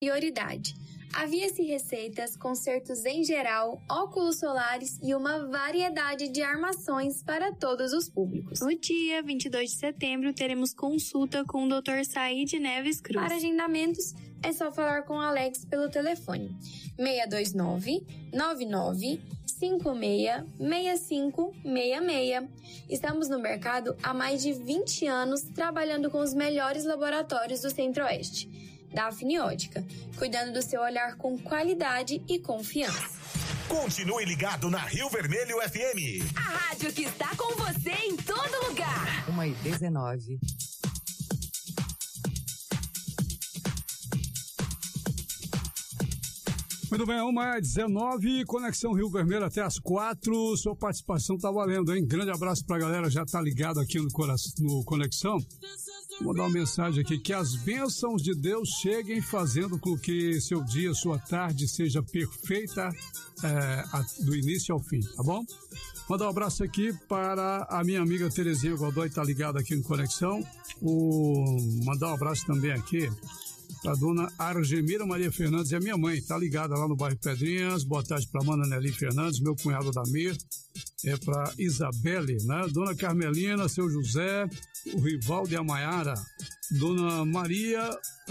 prioridade. Havia-se receitas, consertos em geral, óculos solares e uma variedade de armações para todos os públicos. No dia 22 de setembro, teremos consulta com o Dr. Said Neves Cruz. Para agendamentos, é só falar com o Alex pelo telefone 629-9956-6566. Estamos no mercado há mais de 20 anos, trabalhando com os melhores laboratórios do Centro-Oeste. Dafni Ótica, cuidando do seu olhar com qualidade e confiança. Continue ligado na Rio Vermelho FM. A rádio que está com você em todo lugar. 1h19. Muito bem, 1h19, Conexão Rio Vermelho até as 4. Sua participação tá valendo, hein? Grande abraço pra galera, já tá ligado aqui no Conexão. Vou mandar uma mensagem aqui, que as bênçãos de Deus cheguem fazendo com que seu dia, sua tarde seja perfeita do início ao fim, tá bom? Mandar um abraço aqui para a minha amiga Terezinha Godoy, tá ligada aqui no Conexão. Mandar um abraço também aqui para a dona Argemira Maria Fernandes, é minha mãe, tá ligada lá no bairro Pedrinhas. Boa tarde para a Mana Nelly Fernandes, meu cunhado Damir, é para Isabelle, né? Dona Carmelina, seu José, o Rivaldo e a Maiara, dona Maria,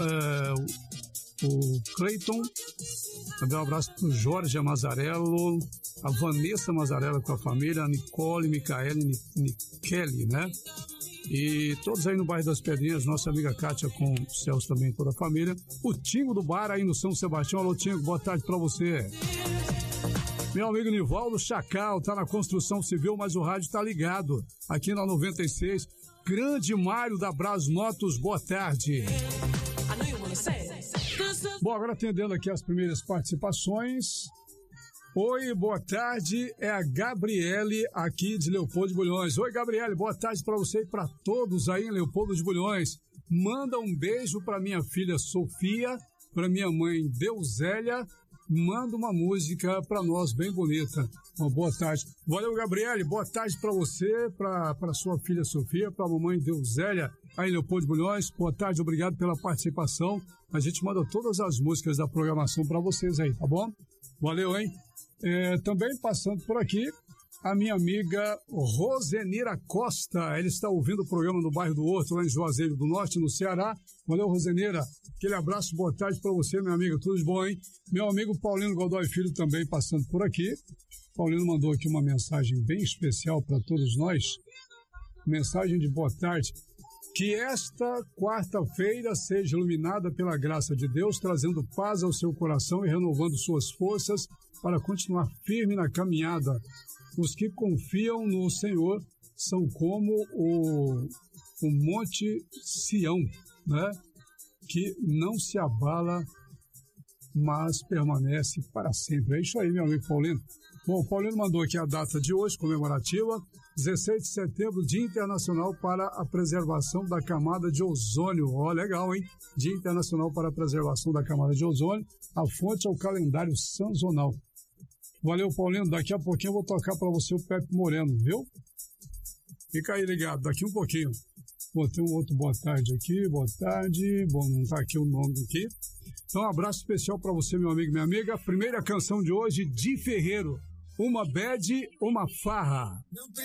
o Cleiton, também um abraço para o Jorge Mazarello, a Vanessa Mazarello com a família, a Nicole, Micaele, Nikeli, né? E todos aí no bairro das Pedrinhas, nossa amiga Kátia com o Celso também, toda a família. O Tingo do Bar aí no São Sebastião. Alô, Tingo, boa tarde pra você. Meu amigo Nivaldo Chacal tá na construção civil, mas o rádio tá ligado aqui na 96. Grande Mário da Brasnotos, boa tarde. Bom, agora atendendo aqui as primeiras participações. Oi, boa tarde, é a Gabriele aqui de Leopoldo de Bulhões. Oi, Gabriele, boa tarde para você e para todos aí em Leopoldo de Bulhões. Manda um beijo para minha filha Sofia, para minha mãe Deusélia. Manda uma música para nós bem bonita. Uma boa tarde. Valeu, Gabriele, boa tarde para você, para sua filha Sofia, para a mamãe Deusélia aí em Leopoldo de Bulhões. Boa tarde, obrigado pela participação. A gente manda todas as músicas da programação para vocês aí, tá bom? Valeu, hein? Também passando por aqui, a minha amiga Rosenira Costa. Ela está ouvindo o programa no bairro do Horto, lá em Juazeiro do Norte, no Ceará. Valeu, Rosenira. Aquele abraço, boa tarde para você, minha amiga. Tudo de bom, hein? Meu amigo Paulino Godoy Filho também passando por aqui. Paulino mandou aqui uma mensagem bem especial para todos nós. Mensagem de boa tarde. Que esta quarta-feira seja iluminada pela graça de Deus, trazendo paz ao seu coração e renovando suas forças para continuar firme na caminhada. Os que confiam no Senhor são como o Monte Sião, né? Que não se abala, mas permanece para sempre. É isso aí, meu amigo Paulino. Bom, o Paulino mandou aqui a data de hoje, comemorativa, 16 de setembro, Dia Internacional para a Preservação da Camada de Ozônio. Ó, legal, hein? Dia Internacional para a Preservação da Camada de Ozônio. A fonte é o calendário sazonal. Valeu, Paulino. Daqui a pouquinho eu vou tocar para você o Pepe Moreno, viu? Fica aí ligado, daqui um pouquinho. Vou ter um outro boa tarde aqui, boa tarde. Bom, não tá aqui o nome aqui. Então, um abraço especial para você, meu amigo e minha amiga. Primeira canção de hoje, Di Ferreiro. Uma bad, uma farra.